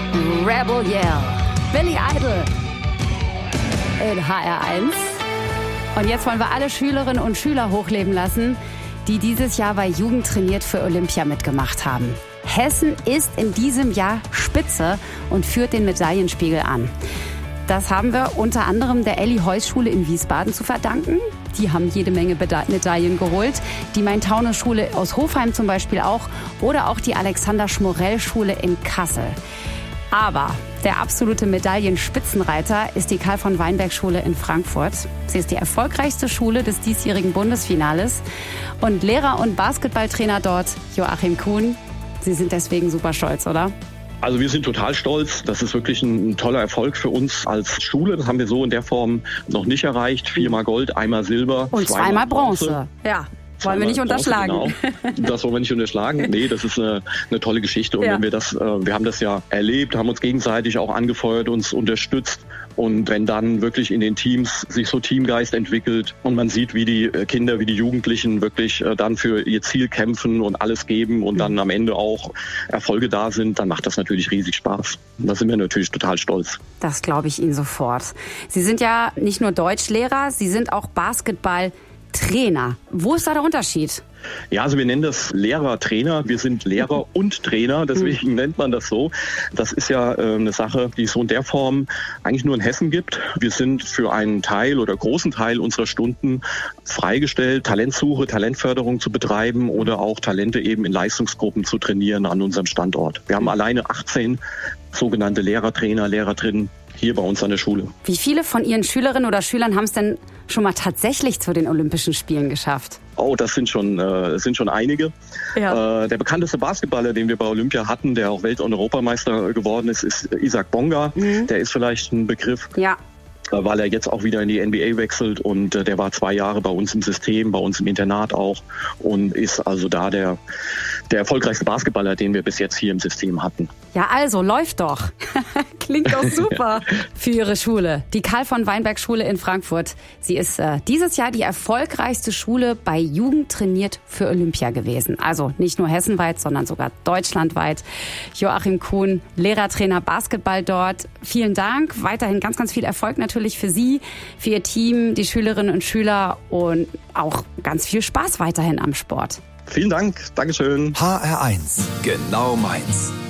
Rebel Yell. Billy Idol in HR1. Und jetzt wollen wir alle Schülerinnen und Schüler hochleben lassen, die dieses Jahr bei Jugend trainiert für Olympia mitgemacht haben. Hessen ist in diesem Jahr Spitze und führt den Medaillenspiegel an. Das haben wir unter anderem der Elli-Heuss-Schule in Wiesbaden zu verdanken. Die haben jede Menge Medaillen geholt. Die Main-Taunus-Schule aus Hofheim zum Beispiel auch. Oder auch die Alexander-Schmorell-Schule in Kassel. Aber der absolute Medaillenspitzenreiter ist die Karl-von-Weinberg-Schule in Frankfurt. Sie ist die erfolgreichste Schule des diesjährigen Bundesfinales. Und Lehrer und Basketballtrainer dort, Joachim Kuhn, Sie sind deswegen super stolz, oder? Also wir sind total stolz. Das ist wirklich ein toller Erfolg für uns als Schule. Das haben wir so in der Form noch nicht erreicht. 4-mal Gold, 1-mal Silber. Und 2-mal Bronze. Ja. Wollen wir nicht unterschlagen. Genau. Das wollen wir nicht unterschlagen. Nee, das ist eine tolle Geschichte. Und wenn wir haben das ja erlebt, haben uns gegenseitig auch angefeuert, uns unterstützt. Und wenn dann wirklich in den Teams sich so Teamgeist entwickelt und man sieht, wie die Kinder, wie die Jugendlichen wirklich dann für ihr Ziel kämpfen und alles geben und dann am Ende auch Erfolge da sind, dann macht das natürlich riesig Spaß. Und da sind wir natürlich total stolz. Das glaube ich Ihnen sofort. Sie sind ja nicht nur Deutschlehrer, Sie sind auch Basketballtrainer. Wo ist da der Unterschied? Ja, also wir nennen das Lehrer-Trainer. Wir sind Lehrer und Trainer, deswegen nennt man das so. Das ist ja eine Sache, die es so in der Form eigentlich nur in Hessen gibt. Wir sind für einen Teil oder großen Teil unserer Stunden freigestellt, Talentsuche, Talentförderung zu betreiben oder auch Talente eben in Leistungsgruppen zu trainieren an unserem Standort. Wir haben alleine 18 sogenannte Lehrer-Trainer, Lehrerinnen hier bei uns an der Schule. Wie viele von Ihren Schülerinnen oder Schülern haben es denn schon mal tatsächlich zu den Olympischen Spielen geschafft? Oh, das sind schon einige. Ja. Der bekannteste Basketballer, den wir bei Olympia hatten, der auch Welt- und Europameister geworden ist, ist Isaac Bonga. Der ist vielleicht ein Begriff. Ja. Weil er jetzt auch wieder in die NBA wechselt und der war 2 Jahre bei uns im System, bei uns im Internat auch und ist also da der erfolgreichste Basketballer, den wir bis jetzt hier im System hatten. Ja, also läuft doch. Klingt doch super für Ihre Schule. Die Karl-von-Weinberg-Schule in Frankfurt. Sie ist dieses Jahr die erfolgreichste Schule bei Jugend trainiert für Olympia gewesen. Also nicht nur hessenweit, sondern sogar deutschlandweit. Joachim Kuhn, Lehrertrainer Basketball dort. Vielen Dank. Weiterhin ganz, ganz viel Erfolg natürlich für Sie, für Ihr Team, die Schülerinnen und Schüler und auch ganz viel Spaß weiterhin am Sport. Vielen Dank. Dankeschön. HR1. Genau meins.